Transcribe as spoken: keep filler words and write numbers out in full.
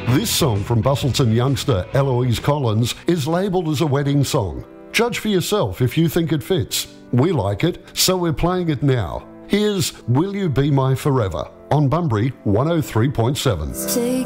This song from Bustleton youngster Eloise Collins is labelled as a wedding song. Judge for yourself if you think it fits. We like it, so we're playing it now. Here's Will You Be My Forever on Bunbury one oh three point seven. Take